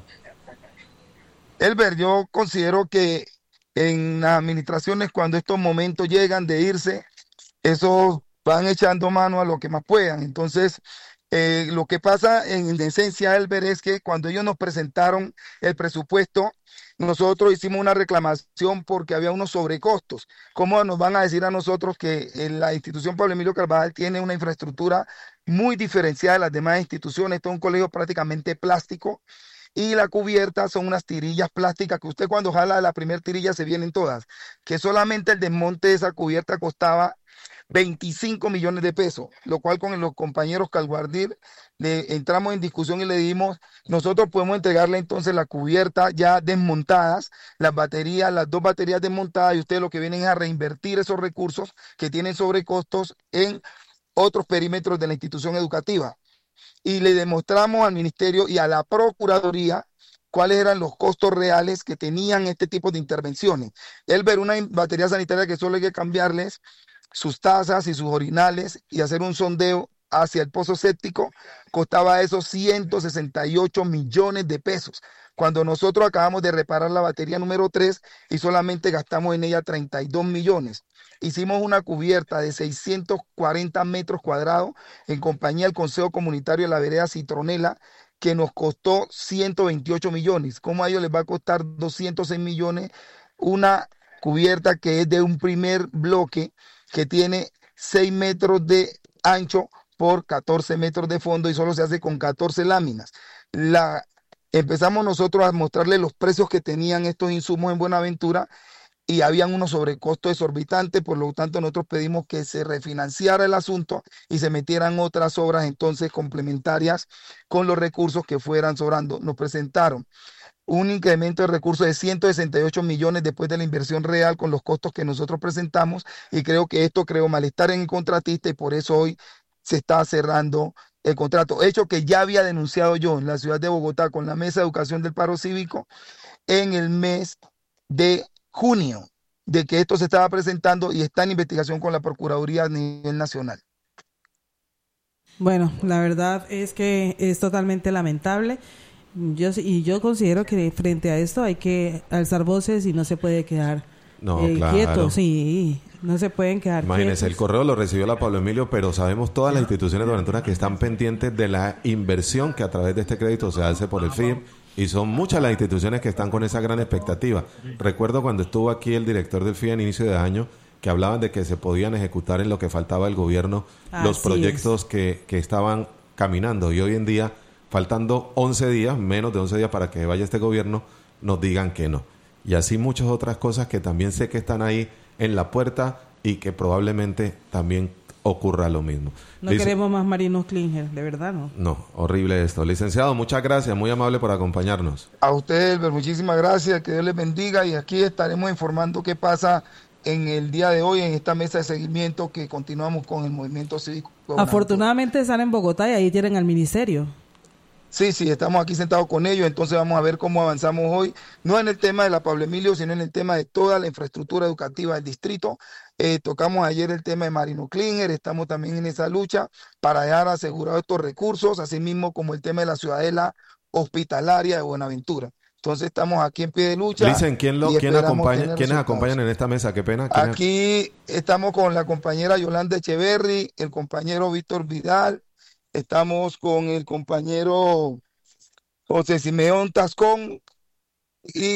Elber, yo considero que en las administraciones, cuando estos momentos llegan de irse, esos van echando mano a lo que más puedan. Entonces, lo que pasa en esencia, Elber, es que cuando ellos nos presentaron el presupuesto, nosotros hicimos una reclamación porque había unos sobrecostos. ¿Cómo nos van a decir a nosotros que la institución Pablo Emilio Carvajal tiene una infraestructura muy diferenciada de las demás instituciones? Esto es un colegio prácticamente plástico y la cubierta son unas tirillas plásticas que usted cuando jala la primera tirilla se vienen todas, que solamente el desmonte de esa cubierta costaba 25 millones de pesos, lo cual con los compañeros Calguardir le entramos en discusión y le dijimos, nosotros podemos entregarle entonces la cubierta ya desmontadas, las baterías, las 2 baterías desmontadas, y ustedes lo que vienen es a reinvertir esos recursos que tienen sobrecostos en otros perímetros de la institución educativa. Y le demostramos al ministerio y a la Procuraduría cuáles eran los costos reales que tenían este tipo de intervenciones. El ver una batería sanitaria que solo hay que cambiarles sus tazas y sus orinales y hacer un sondeo hacia el pozo séptico, costaba esos 168 millones de pesos. Cuando nosotros acabamos de reparar la batería número 3 y solamente gastamos en ella 32 millones. Hicimos una cubierta de 640 metros cuadrados en compañía del Consejo Comunitario de la Vereda Citronela, que nos costó 128 millones. ¿Cómo a ellos les va a costar 206 millones una cubierta que es de un primer bloque que tiene 6 metros de ancho por 14 metros de fondo y solo se hace con 14 láminas? Empezamos nosotros a mostrarle los precios que tenían estos insumos en Buenaventura y habían unos sobrecostos exorbitantes, por lo tanto nosotros pedimos que se refinanciara el asunto y se metieran otras obras entonces complementarias con los recursos que fueran sobrando. Nos presentaron un incremento de recursos de 168 millones después de la inversión real con los costos que nosotros presentamos, y creo que esto creó malestar en el contratista y por eso hoy se está cerrando el contrato, hecho que ya había denunciado yo en la ciudad de Bogotá con la Mesa de Educación del Paro Cívico en el mes de junio, de que esto se estaba presentando y está en investigación con la Procuraduría a nivel nacional. Bueno, la verdad es que es totalmente lamentable. Yo considero que frente a esto hay que alzar voces y no se puede quedar quietos. Sí, no se pueden quedar Imagínense, quietos. el correo lo recibió la Pablo Emilio, pero sabemos todas las instituciones de Buenaventura que están pendientes de la inversión que a través de este crédito se hace por el FIM, y son muchas las instituciones que están con esa gran expectativa. Recuerdo cuando estuvo aquí el director del FIM en inicio de año, que hablaban de que se podían ejecutar en lo que faltaba el gobierno los proyectos que estaban caminando, y hoy en día, faltando 11 días, menos de 11 días para que vaya este gobierno, nos digan que no. Y así muchas otras cosas que también sé que están ahí en la puerta y que probablemente también ocurra lo mismo. No queremos más marinos Klinger, de verdad no. No, horrible esto. Licenciado, muchas gracias, muy amable por acompañarnos. A usted, Elber, muchísimas gracias, que Dios les bendiga, y aquí estaremos informando qué pasa en el día de hoy en esta mesa de seguimiento que continuamos con el movimiento cívico. Afortunadamente están en Bogotá y ahí tienen al ministerio. Sí, estamos aquí sentados con ellos, entonces vamos a ver cómo avanzamos hoy, no en el tema de la Pablo Emilio, sino en el tema de toda la infraestructura educativa del distrito. Tocamos ayer el tema de Marino Klinger, estamos también en esa lucha para dejar asegurados estos recursos, así mismo como el tema de la ciudadela hospitalaria de Buenaventura. Entonces estamos aquí en pie de lucha. Dicen, ¿quiénes acompañan en esta mesa? Qué pena. Aquí estamos con la compañera Yolanda Echeverry, el compañero Víctor Vidal, estamos con el compañero José Simeón Tascón y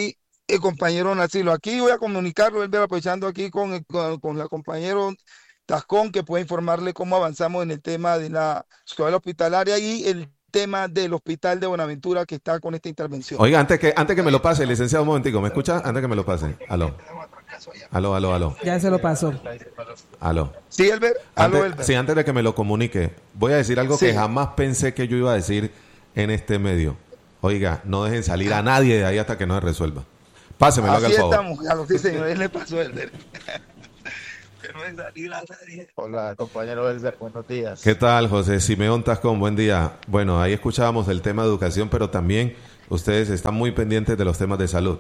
el compañero Nacilo. Aquí voy a comunicarlo, Elber, aprovechando aquí con la compañero Tascón, que puede informarle cómo avanzamos en el tema de la escuela hospitalaria y el tema del hospital de Buenaventura que está con esta intervención. Oiga, antes que me lo pase, licenciado, un momentico, ¿me escucha? Antes que me lo pase. Aló. Aló. Ya se lo pasó. Aló. Sí, Elber. Aló, Elber. Sí, antes de que me lo comunique, voy a decir algo que jamás pensé que yo iba a decir en este medio. Oiga, no dejen salir a nadie de ahí hasta que no se resuelva. Pásemelo, haga el favor. Así estamos, Carlos, sí, señor. Él le pasó, Elber. Que no dejen salir a nadie. Hola, compañero Elber, buenos días. ¿Qué tal, José Simeón Tascón? Buen día. Bueno, ahí escuchábamos el tema de educación, pero también ustedes están muy pendientes de los temas de salud.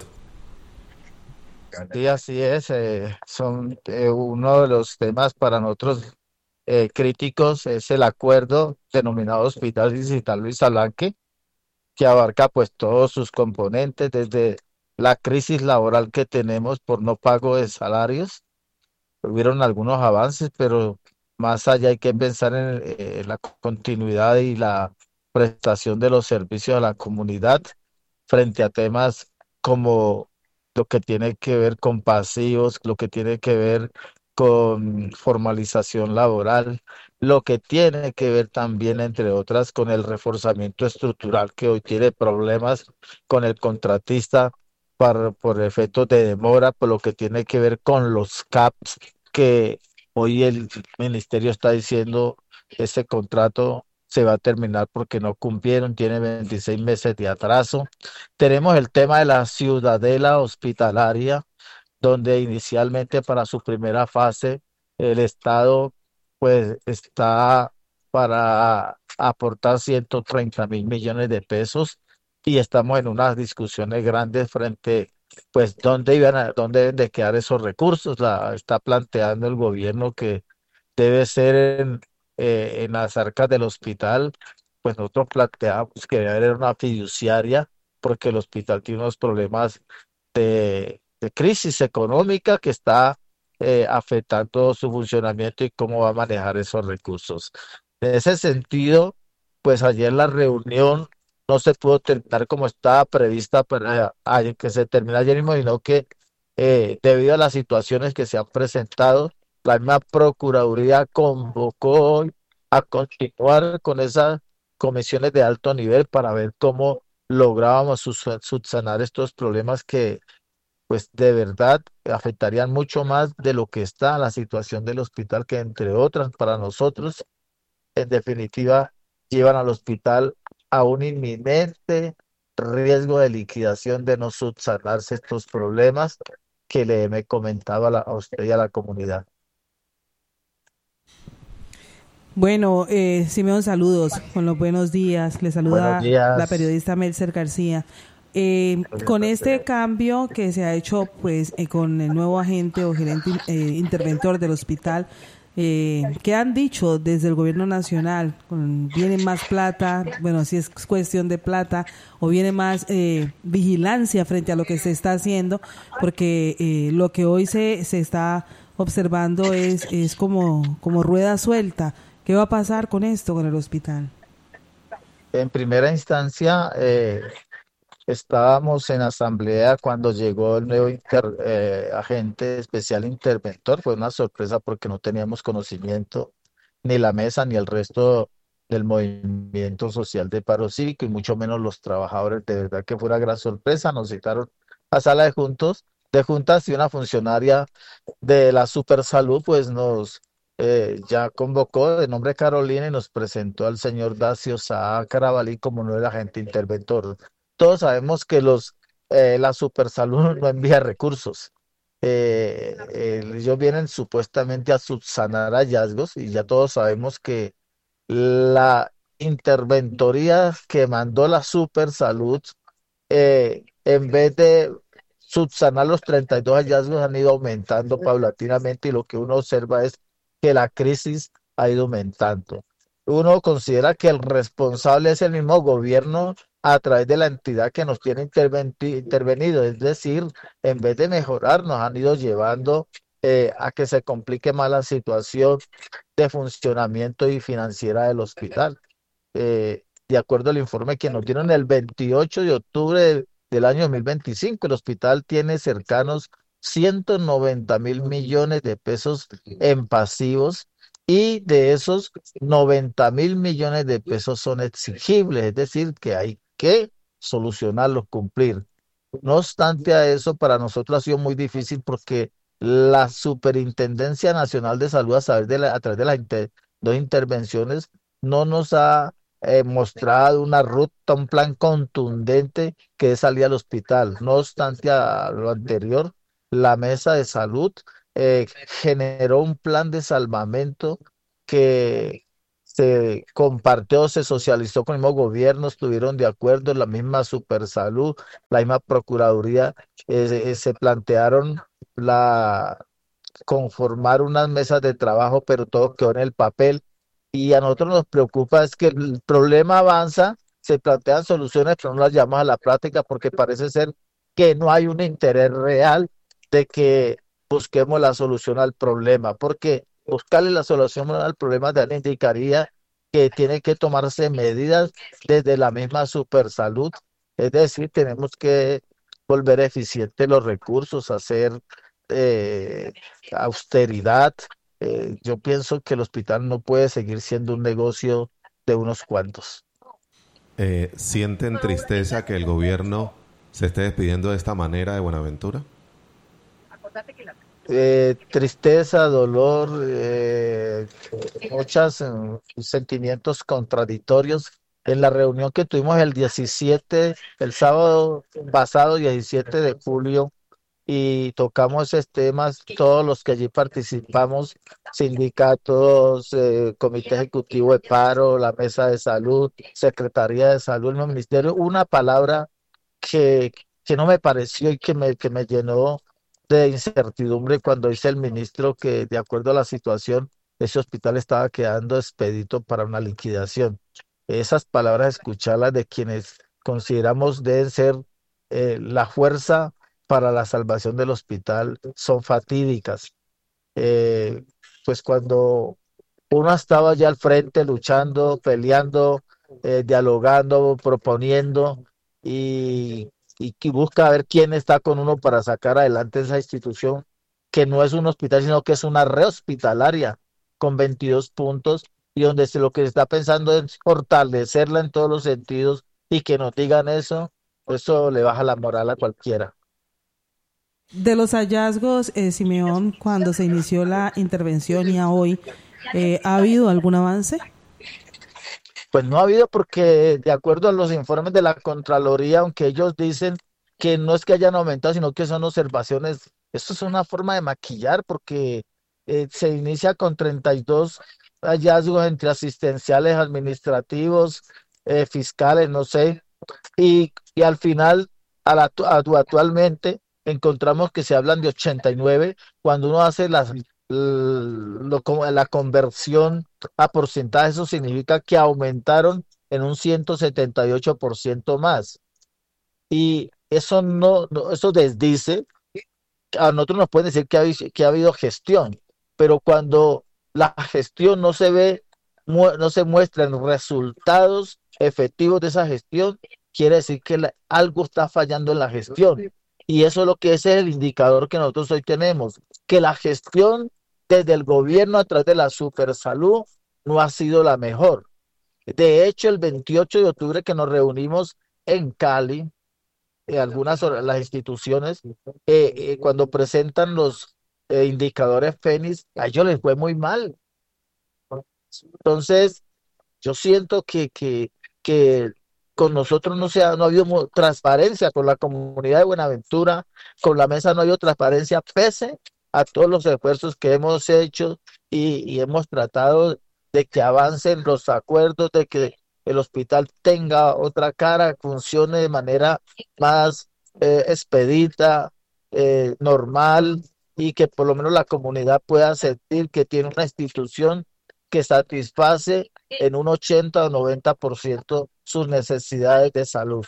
Sí, así es. Son uno de los temas para nosotros críticos es el acuerdo denominado Hospital Distrital Luis Alanque, que abarca pues todos sus componentes, desde la crisis laboral que tenemos por no pago de salarios. Hubieron algunos avances, pero más allá hay que pensar en la continuidad y la prestación de los servicios a la comunidad frente a temas como lo que tiene que ver con pasivos, lo que tiene que ver con formalización laboral, lo que tiene que ver también, entre otras, con el reforzamiento estructural que hoy tiene problemas con el contratista por efectos de demora, por lo que tiene que ver con los CAPS, que hoy el ministerio está diciendo ese contrato se va a terminar porque no cumplieron, tiene 26 meses de atraso. Tenemos el tema de la ciudadela hospitalaria, donde inicialmente para su primera fase el Estado pues está para aportar 130.000 millones de pesos y estamos en unas discusiones grandes frente pues dónde deben de quedar esos recursos. Está planteando el gobierno que debe ser en las arcas del hospital. Pues nosotros planteamos que debe haber una fiduciaria porque el hospital tiene unos problemas de crisis económica que está afectando su funcionamiento y cómo va a manejar esos recursos. En ese sentido, pues ayer la reunión no se pudo terminar como estaba prevista para que se termine ayer mismo, sino que debido a las situaciones que se han presentado, la misma Procuraduría convocó hoy a continuar con esas comisiones de alto nivel para ver cómo lográbamos subsanar estos problemas que pues de verdad afectarían mucho más de lo que está la situación del hospital, que entre otras para nosotros, en definitiva, llevan al hospital a un inminente riesgo de liquidación de no subsanarse estos problemas que le he comentado a usted y a la comunidad. Bueno, Simeón, saludos, con los buenos días. Le saluda la periodista Melser García. Con este cambio que se ha hecho pues con el nuevo agente o gerente interventor del hospital, ¿qué han dicho desde el gobierno nacional? ¿Viene más plata? Bueno, si es cuestión de plata, o viene más vigilancia frente a lo que se está haciendo, porque lo que hoy se está observando es como rueda suelta. ¿Qué va a pasar con esto, con el hospital? En primera instancia, estábamos en asamblea cuando llegó el nuevo agente especial interventor. Fue una sorpresa porque no teníamos conocimiento, ni la mesa, ni el resto del movimiento social de paro cívico, y mucho menos los trabajadores. De verdad que fue una gran sorpresa. Nos citaron a sala de juntas y una funcionaria de la Supersalud pues nos ya convocó de nombre Carolina y nos presentó al señor Dacio Saa Carabalí como nuevo agente interventor. Todos sabemos que la Supersalud no envía recursos. Ellos vienen supuestamente a subsanar hallazgos y ya todos sabemos que la interventoría que mandó la Supersalud, en vez de subsanar los 32 hallazgos, han ido aumentando paulatinamente, y lo que uno observa es que la crisis ha ido aumentando. Uno considera que el responsable es el mismo gobierno a través de la entidad que nos tiene intervenido, es decir, en vez de mejorar, nos han ido llevando a que se complique más la situación de funcionamiento y financiera del hospital. De acuerdo al informe que nos dieron el 28 de octubre del año 2025. El hospital tiene cercanos 190.000 millones de pesos en pasivos y de esos 90.000 millones de pesos son exigibles, es decir, que hay que solucionarlos, cumplir. No obstante a eso, para nosotros ha sido muy difícil porque la Superintendencia Nacional de Salud, a través de las dos intervenciones, no nos ha mostrado una ruta, un plan contundente que es salir al hospital. No obstante a lo anterior, la Mesa de Salud generó un plan de salvamento que se compartió, se socializó con el mismo gobierno, estuvieron de acuerdo, la misma Supersalud, la misma Procuraduría, se plantearon conformar unas mesas de trabajo, pero todo quedó en el papel. Y a nosotros nos preocupa es que el problema avanza, se plantean soluciones, pero no las llamamos a la práctica porque parece ser que no hay un interés real de que busquemos la solución al problema, porque buscarle la solución al problema de alguien indicaría que tiene que tomarse medidas desde la misma Supersalud, es decir, tenemos que volver eficientes los recursos, hacer austeridad. Yo pienso que el hospital no puede seguir siendo un negocio de unos cuantos. ¿Sienten tristeza que el gobierno se esté despidiendo de esta manera de Buenaventura? Tristeza, dolor, muchos sentimientos contradictorios. En la reunión que tuvimos el sábado pasado, 17 de julio, y tocamos esos temas, todos los que allí participamos, sindicatos, comité ejecutivo de paro, la mesa de salud, secretaría de salud, el ministerio, una palabra que no me pareció y que me llenó de incertidumbre cuando dice el ministro que de acuerdo a la situación, ese hospital estaba quedando expedito para una liquidación. Esas palabras, escucharlas de quienes consideramos deben ser la fuerza para la salvación del hospital, son fatídicas. Pues cuando uno estaba ya al frente luchando, peleando, dialogando, proponiendo y que busca ver quién está con uno para sacar adelante esa institución, que no es un hospital, sino que es una red hospitalaria con 22 puntos y donde lo que se está pensando es fortalecerla en todos los sentidos y que nos digan eso le baja la moral a cualquiera. De los hallazgos, Simeón, cuando se inició la intervención y a hoy, ¿ha habido algún avance? Pues no ha habido porque de acuerdo a los informes de la Contraloría, aunque ellos dicen que no es que hayan aumentado, sino que son observaciones, esto es una forma de maquillar porque se inicia con 32 hallazgos entre asistenciales, administrativos, fiscales, no sé, y al final, actualmente, encontramos que se hablan de 89, cuando uno hace la conversión a porcentaje, eso significa que aumentaron en un 178% más. Y eso eso desdice, a nosotros nos pueden decir que ha habido gestión, pero cuando la gestión no se muestra en resultados efectivos de esa gestión, quiere decir que algo está fallando en la gestión. Y eso es lo que es el indicador que nosotros hoy tenemos, que la gestión desde el gobierno a través de la Supersalud no ha sido la mejor. De hecho, el 28 de octubre que nos reunimos en Cali, las instituciones, cuando presentan los indicadores FENIS, a ellos les fue muy mal. Entonces, yo siento que con nosotros no ha habido transparencia, con la comunidad de Buenaventura, con la mesa no ha habido transparencia, pese a todos los esfuerzos que hemos hecho y hemos tratado de que avancen los acuerdos, de que el hospital tenga otra cara, funcione de manera más expedita, normal, y que por lo menos la comunidad pueda sentir que tiene una institución que satisface en un 80 o 90% sus necesidades de salud.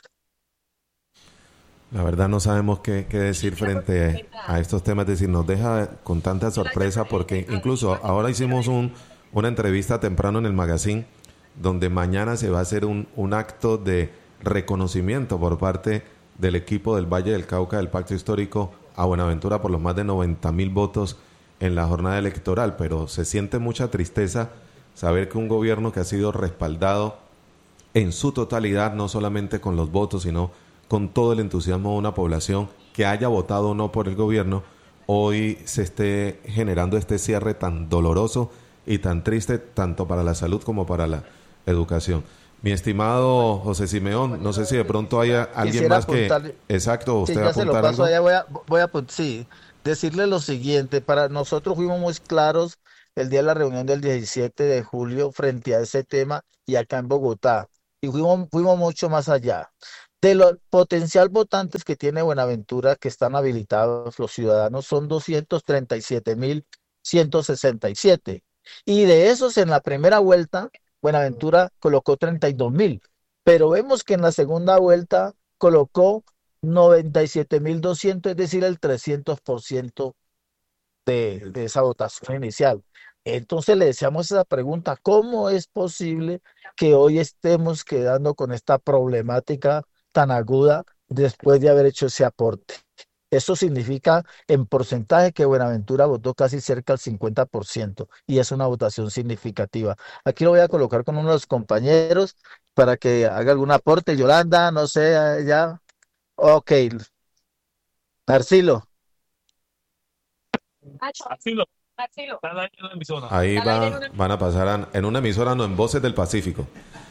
La verdad no sabemos qué decir frente a estos temas, es decir, nos deja con tanta sorpresa porque incluso ahora hicimos una entrevista temprano en el magazine donde mañana se va a hacer un acto de reconocimiento por parte del equipo del Valle del Cauca del Pacto Histórico a Buenaventura por los más de 90.000 votos en la jornada electoral, pero se siente mucha tristeza saber que un gobierno que ha sido respaldado en su totalidad, no solamente con los votos, sino con todo el entusiasmo de una población que haya votado o no por el gobierno, hoy se esté generando este cierre tan doloroso y tan triste, tanto para la salud como para la educación. Mi estimado José Simeón, no sé si de pronto haya alguien Quisiera más que... apuntarle, Exacto, sí, usted ya se lo apuntar paso algo. allá, sí, decirle lo siguiente, para nosotros fuimos muy claros el día de la reunión del 17 de julio frente a ese tema y acá en Bogotá, y fuimos mucho más allá. De los potencial votantes que tiene Buenaventura, que están habilitados los ciudadanos, son 237.167. Y de esos, en la primera vuelta, Buenaventura colocó 32.000. Pero vemos que en la segunda vuelta colocó 97.200, es decir, el 300% de esa votación inicial. Entonces le decíamos esa pregunta, ¿cómo es posible que hoy estemos quedando con esta problemática tan aguda después de haber hecho ese aporte? Eso significa en porcentaje que Buenaventura votó casi cerca del 50% y es una votación significativa. Aquí lo voy a colocar con uno de los compañeros para que haga algún aporte. Yolanda, no sé, ya. Ok, Marcilo. Ahí van a pasar en una emisora, no, en Voces del Pacífico.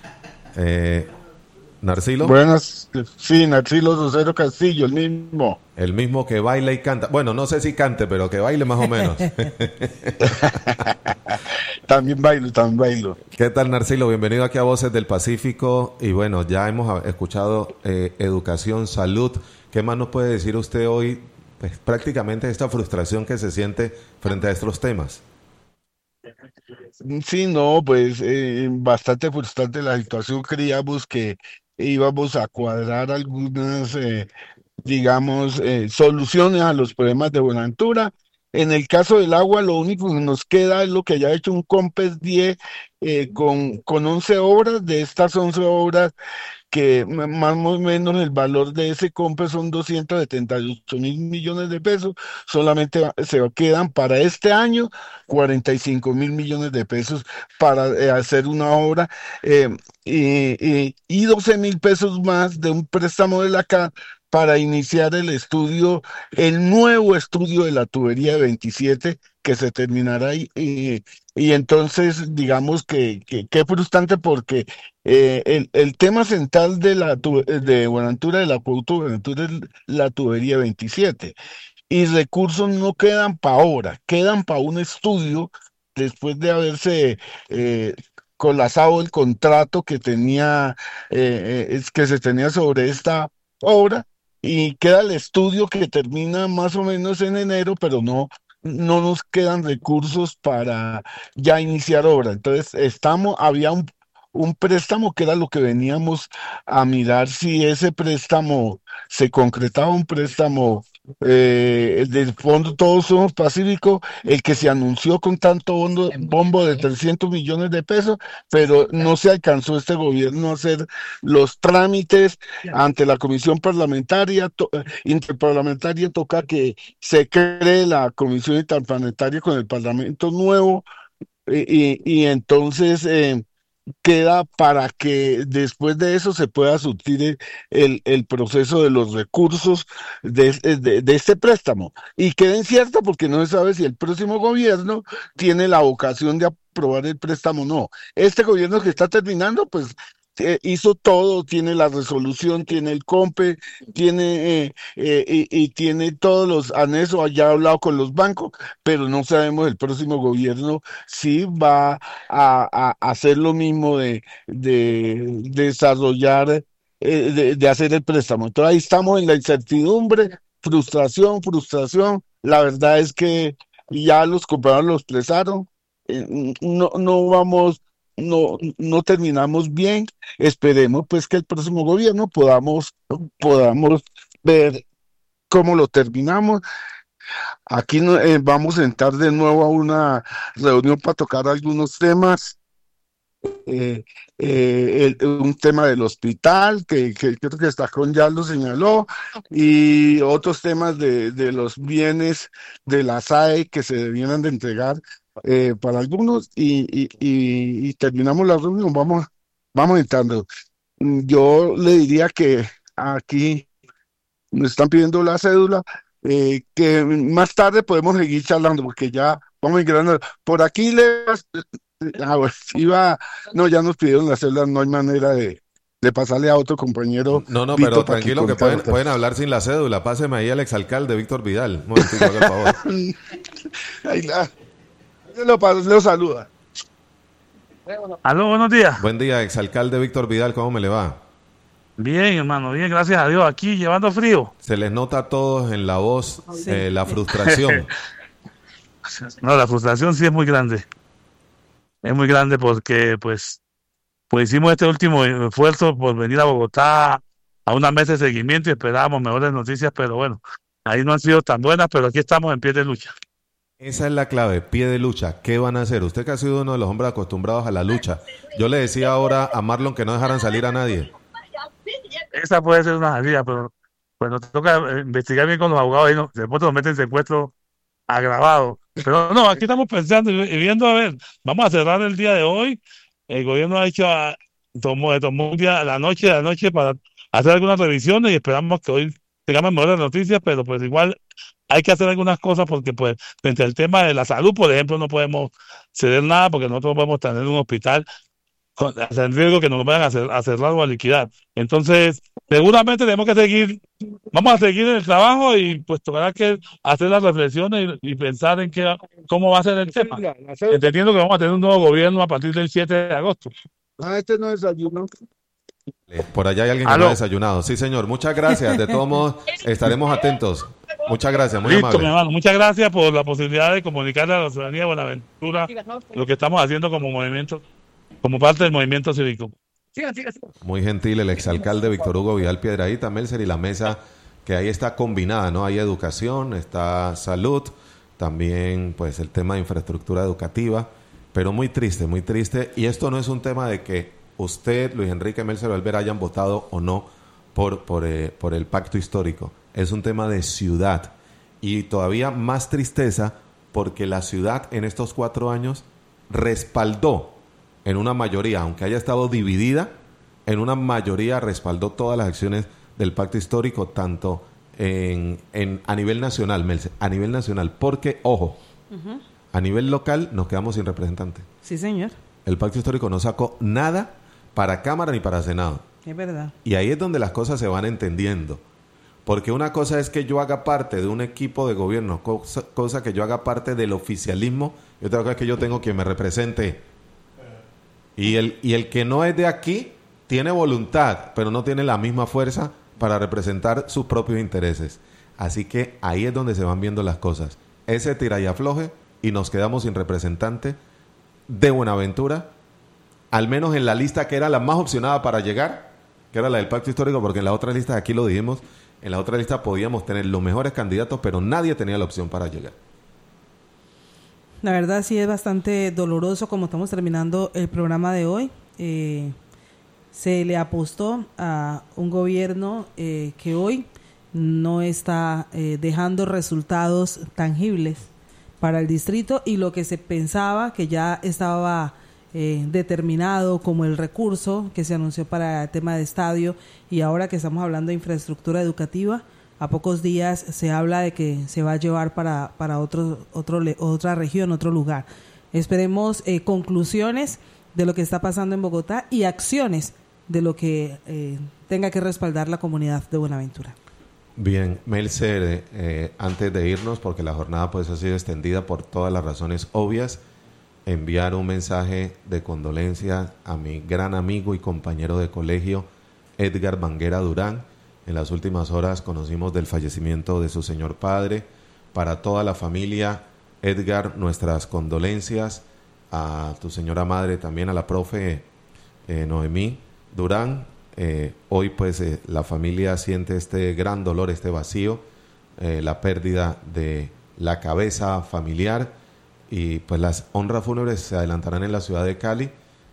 Narcilo. Buenas, sí, Narcilo Rosero Castillo, el mismo. El mismo que baila y canta. Bueno, no sé si cante, pero que baile más o menos. También bailo. ¿Qué tal, Narcilo? Bienvenido aquí a Voces del Pacífico. Y bueno, ya hemos escuchado educación, salud. ¿Qué más nos puede decir usted hoy? Pues prácticamente esta frustración que se siente frente a estos temas. Sí, no, pues bastante frustrante la situación. Creíamos que íbamos a cuadrar algunas, digamos, soluciones a los problemas de Buenaventura. En el caso del agua, lo único que nos queda es lo que ya ha hecho un COMPES 10 con 11 obras. De estas 11 obras, que más o menos el valor de ese compra son 278.000 millones de pesos, solamente se quedan para este año 45.000 millones de pesos para hacer una obra eh, y 12.000 pesos más de un préstamo de la CAN para iniciar el nuevo estudio de la tubería de 27 que se terminará y entonces digamos que frustrante porque el tema central de Buenaventura, del acueducto de Buenaventura, es la tubería 27. Y recursos no quedan para ahora, quedan para un estudio después de haberse eh, colapsado el contrato que se tenía sobre esta obra. Y queda el estudio que termina más o menos en enero, pero no nos quedan recursos para ya iniciar obra. Entonces, había un préstamo que era lo que veníamos a mirar si ese préstamo se concretaba, un préstamo del Fondo Todos Somos Pacífico, el que se anunció con tanto bombo de 300 millones de pesos, pero no se alcanzó este gobierno a hacer los trámites ante la Comisión Interparlamentaria. Toca que se cree la Comisión Interplanetaria con el Parlamento nuevo y entonces queda para que después de eso se pueda surtir el proceso de los recursos de este préstamo. Y queda incierto porque no se sabe si el próximo gobierno tiene la vocación de aprobar el préstamo o no. Este gobierno que está terminando, pues hizo todo, tiene la resolución, tiene el COMPE, y tiene todos los anexos, ya ha hablado con los bancos, pero no sabemos el próximo gobierno si va a hacer lo mismo de desarrollar, de hacer el préstamo. Entonces ahí estamos en la incertidumbre, frustración. La verdad es que ya los compradores lo expresaron, no vamos, no terminamos bien. Esperemos pues que el próximo gobierno podamos ver cómo lo terminamos. Aquí vamos a entrar de nuevo a una reunión para tocar algunos temas un tema del hospital, que creo que Estacón ya lo señaló, y otros temas de los bienes de la SAE que se debieran de entregar para algunos, y terminamos la reunión, vamos entrando. Yo le diría que aquí nos están pidiendo la cédula, que más tarde podemos seguir charlando, porque ya vamos ingresando. Por aquí bueno, no, ya nos pidieron la cédula, no hay manera de pasarle a otro compañero. No, Vito, pero para tranquilo que contacte. pueden hablar sin la cédula. Páseme ahí al exalcalde Víctor Vidal. Un momentico, haga el favor. Lo saluda. Aló, buenos días. Buen día, exalcalde Víctor Vidal, ¿cómo me le va? Bien, hermano, bien, gracias a Dios. Aquí llevando frío. Se les nota a todos en la voz la frustración. No, la frustración sí es muy grande. Es muy grande porque, pues hicimos este último esfuerzo por venir a Bogotá a una mesa de seguimiento y esperábamos mejores noticias, pero bueno, ahí no han sido tan buenas, pero aquí estamos en pie de lucha. Esa es la clave, pie de lucha. ¿Qué van a hacer? Usted que ha sido uno de los hombres acostumbrados a la lucha. Yo le decía ahora a Marlon que no dejaran salir a nadie. Esa puede ser una salida, pero pues nos toca investigar bien con los abogados y no, después nos meten secuestro agravado. Pero no, aquí estamos pensando y viendo, a ver, vamos a cerrar el día de hoy. El gobierno ha hecho, tomó un día, la noche para hacer algunas revisiones y esperamos que hoy tengamos mejores noticias, pero pues igual hay que hacer algunas cosas porque pues frente al tema de la salud, por ejemplo, no podemos ceder nada porque nosotros podemos tener un hospital en riesgo que nos lo vayan a cerrar o a liquidar. Entonces, seguramente vamos a seguir en el trabajo y pues tocará que hacer las reflexiones y pensar en cómo va a ser el tema. Entendiendo que vamos a tener un nuevo gobierno a partir del 7 de agosto. Este no desayunó. Por allá hay alguien que no ha desayunado. Sí, señor. Muchas gracias. De todos modos, estaremos atentos. Muchas gracias, muy Listo, amable. mi hermano. Muchas gracias por la posibilidad de comunicarle a la ciudadanía de Buenaventura lo que estamos haciendo como movimiento, como parte del movimiento cívico. Muy gentil el exalcalde Víctor Hugo Vidal Piedrahíta, Melcer, y la mesa que ahí está combinada, ¿no? Hay educación, está salud, también pues el tema de infraestructura educativa, pero muy triste, y esto no es un tema de que usted, Luis Enrique Melcer Valver, hayan votado o no por el pacto histórico, es un tema de ciudad, y todavía más tristeza porque la ciudad en estos 4 años respaldó en una mayoría, aunque haya estado dividida, en una mayoría respaldó todas las acciones del pacto histórico, tanto a nivel nacional, Melce, a nivel nacional, porque, ojo, a nivel local nos quedamos sin representante. Sí, señor. El pacto histórico no sacó nada para Cámara ni para Senado. Es verdad. Y ahí es donde las cosas se van entendiendo. Porque una cosa es que yo haga parte de un equipo de gobierno, cosa que yo haga parte del oficialismo, y otra cosa es que yo tengo quien me represente. Y el que no es de aquí tiene voluntad, pero no tiene la misma fuerza para representar sus propios intereses. Así que ahí es donde se van viendo las cosas. Ese tira y afloje y nos quedamos sin representante de Buenaventura, al menos en la lista que era la más opcionada para llegar, que era la del pacto histórico, porque en la otra lista, aquí lo dijimos, en la otra lista podíamos tener los mejores candidatos, pero nadie tenía la opción para llegar. La verdad sí es bastante doloroso como estamos terminando el programa de hoy. Se le apostó a un gobierno que hoy no está dejando resultados tangibles para el distrito, y lo que se pensaba que ya estaba determinado como el recurso que se anunció para el tema de estadio, y ahora que estamos hablando de infraestructura educativa, a pocos días se habla de que se va a llevar para otra región, otro lugar. Esperemos conclusiones de lo que está pasando en Bogotá y acciones de lo que tenga que respaldar la comunidad de Buenaventura. Bien, Melcer, antes de irnos, porque la jornada pues ha sido extendida por todas las razones obvias, enviar un mensaje de condolencia a mi gran amigo y compañero de colegio, Edgar Banguera Durán. En las últimas horas conocimos del fallecimiento de su señor padre. Para toda la familia, Edgar, nuestras condolencias, a tu señora madre, también a la profe Noemí Durán. Hoy pues la familia siente este gran dolor, este vacío, la pérdida de la cabeza familiar, y pues las honras fúnebres se adelantarán en la ciudad de Cali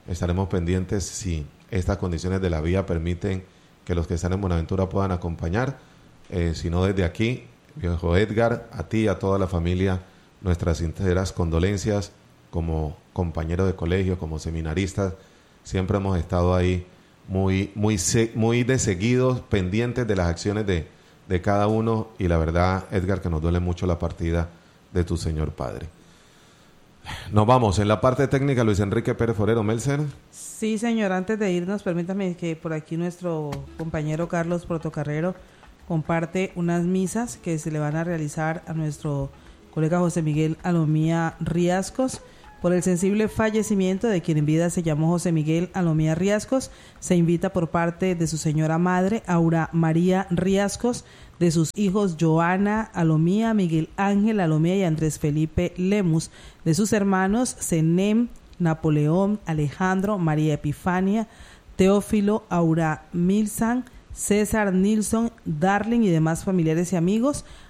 Estaremos pendientes si estas condiciones de la vía permiten que los que están en Buenaventura puedan acompañar. Si no, desde aquí, viejo Edgar, a ti y a toda la familia, nuestras sinceras condolencias como compañero de colegio, como seminaristas. Siempre hemos estado ahí muy de seguidos, pendientes de las acciones de cada uno, y la verdad, Edgar, que nos duele mucho la partida de tu señor padre. Nos vamos. En la parte técnica, Luis Enrique Pérez Forero. Melser. Sí, señor. Antes de irnos, permítame que por aquí nuestro compañero Carlos Protocarrero comparte unas misas que se le van a realizar a nuestro colega José Miguel Alomía Riascos por el sensible fallecimiento de quien en vida se llamó José Miguel Alomía Riascos. Se invita por parte de su señora madre, Aura María Riascos, de sus hijos Joana Alomía, Miguel Ángel Alomía y Andrés Felipe Lemus, de sus hermanos Zenem, Napoleón, Alejandro, María Epifania, Teófilo, Aura Milsan, César Nilsson, Darling y demás familiares y amigos,